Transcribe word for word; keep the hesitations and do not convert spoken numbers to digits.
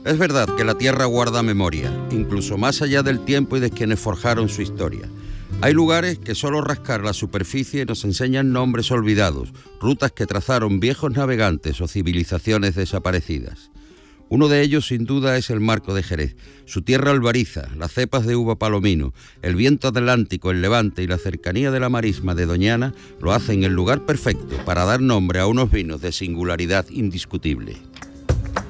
Es verdad que la tierra guarda memoria, incluso más allá del tiempo y de quienes forjaron su historia. Hay lugares que solo rascar la superficie nos enseñan nombres olvidados, rutas que trazaron viejos navegantes o civilizaciones desaparecidas. Uno de ellos sin duda es el Marco de Jerez. Su tierra albariza, las cepas de uva palomino, el viento atlántico, el levante y la cercanía de la marisma de Doñana lo hacen el lugar perfecto para dar nombre a unos vinos de singularidad indiscutible.